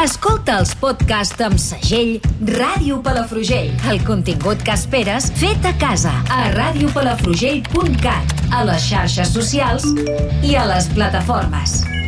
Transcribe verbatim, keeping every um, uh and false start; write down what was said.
Escolta els podcasts amb segell Ràdio Palafrugell. El contingut que esperes fet a casa a ràdio palafrugell punt cat, a les xarxes socials i a les plataformes.